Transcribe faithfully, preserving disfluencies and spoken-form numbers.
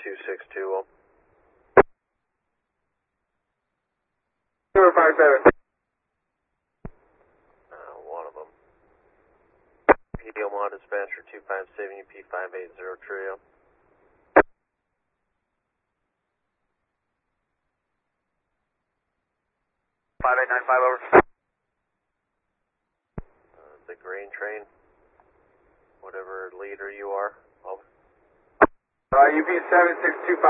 two six two. Zero five seven. Uh, one of them. P D Omaha dispatcher two five seven U P five eight zero trio. Five eight nine five over. Uh, the green train. Whatever leader you are. Over. Uh, U P seven six two five.